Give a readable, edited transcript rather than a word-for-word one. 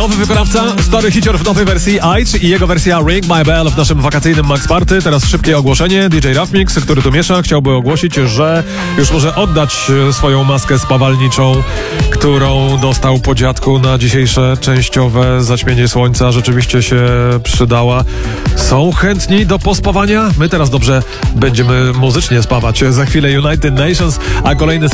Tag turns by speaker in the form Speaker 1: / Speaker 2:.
Speaker 1: Nowy wykonawca, stary hicior w nowej wersji Aitch i jego wersja Ring My Bell w naszym wakacyjnym Max Party. Teraz szybkie ogłoszenie. DJ Rafmix, który tu miesza, chciałby ogłosić, że już może oddać swoją maskę spawalniczą, którą dostał po dziadku na dzisiejsze częściowe zaćmienie słońca. Rzeczywiście się przydała. Są chętni do pospawania? My teraz dobrze będziemy muzycznie spawać. Za chwilę United Nations, a kolejny